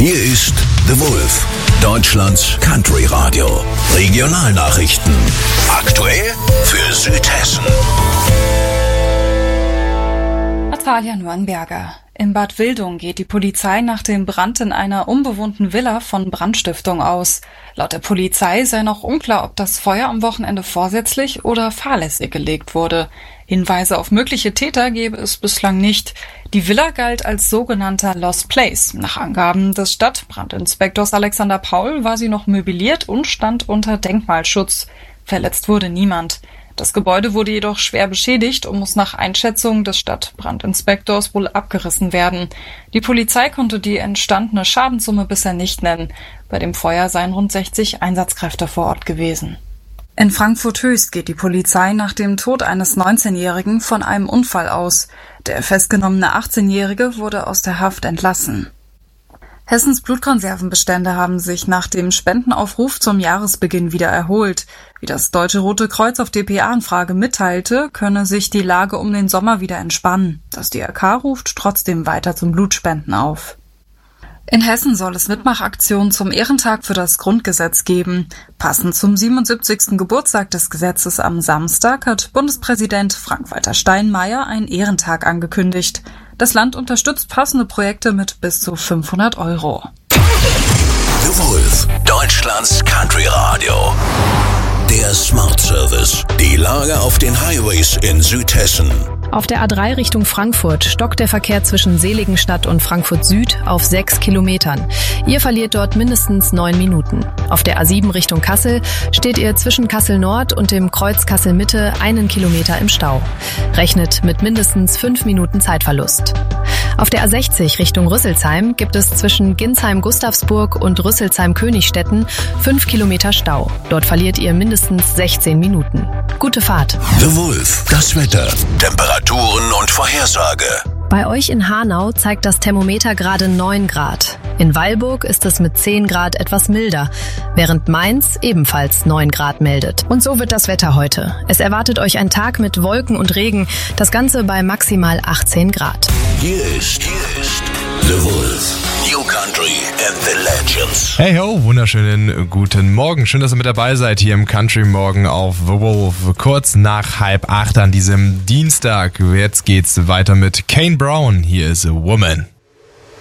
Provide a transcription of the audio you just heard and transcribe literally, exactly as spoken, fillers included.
Hier ist The Wolf, Deutschlands Country Radio. Regionalnachrichten. Aktuell für Südhessen. Natalia Nürnberger. In Bad Wildung geht die Polizei nach dem Brand in einer unbewohnten Villa von Brandstiftung aus. Laut der Polizei sei noch unklar, ob das Feuer am Wochenende vorsätzlich oder fahrlässig gelegt wurde. Hinweise auf mögliche Täter gebe es bislang nicht. Die Villa galt als sogenannter Lost Place. Nach Angaben des Stadtbrandinspektors Alexander Paul war sie noch möbliert und stand unter Denkmalschutz. Verletzt wurde niemand. Das Gebäude wurde jedoch schwer beschädigt und muss nach Einschätzung des Stadtbrandinspektors wohl abgerissen werden. Die Polizei konnte die entstandene Schadenssumme bisher nicht nennen. Bei dem Feuer seien rund sechzig Einsatzkräfte vor Ort gewesen. In Frankfurt-Höchst geht die Polizei nach dem Tod eines neunzehnjährigen von einem Unfall aus. Der festgenommene achtzehnjährige wurde aus der Haft entlassen. Hessens Blutkonservenbestände haben sich nach dem Spendenaufruf zum Jahresbeginn wieder erholt. Wie das Deutsche Rote Kreuz auf D P A-Anfrage mitteilte, könne sich die Lage um den Sommer wieder entspannen. Das D R K ruft trotzdem weiter zum Blutspenden auf. In Hessen soll es Mitmachaktionen zum Ehrentag für das Grundgesetz geben. Passend zum siebenundsiebzigsten Geburtstag des Gesetzes am Samstag hat Bundespräsident Frank-Walter Steinmeier einen Ehrentag angekündigt. Das Land unterstützt passende Projekte mit bis zu fünfhundert Euro. The Wolf, Deutschlands Country Radio. Der Smart Service. Die Lage auf den Highways in Südhessen. Auf der A drei Richtung Frankfurt stockt der Verkehr zwischen Seligenstadt und Frankfurt Süd auf sechs Kilometern. Ihr verliert dort mindestens neun Minuten. Auf der A sieben Richtung Kassel steht ihr zwischen Kassel Nord und dem Kreuz Kassel Mitte einen Kilometer im Stau. Rechnet mit mindestens fünf Minuten Zeitverlust. Auf der A sechzig Richtung Rüsselsheim gibt es zwischen Ginsheim-Gustavsburg und Rüsselsheim-Königstetten fünf Kilometer Stau. Dort verliert ihr mindestens sechzehn Minuten. Gute Fahrt. The Wolf, das Wetter, Temperaturen und Vorhersage. Bei euch in Hanau zeigt das Thermometer gerade neun Grad. In Weilburg ist es mit zehn Grad etwas milder, während Mainz ebenfalls neun Grad meldet. Und so wird das Wetter heute. Es erwartet euch ein Tag mit Wolken und Regen, das Ganze bei maximal achtzehn Grad. Hier ist, hier ist The Wolf. New Country and the Legends. Hey ho, wunderschönen guten Morgen. Schön, dass ihr mit dabei seid hier im Country Morgen auf The Wolf. Kurz nach halb acht an diesem Dienstag. Jetzt geht's weiter mit Kane Brown. Hier ist A Woman.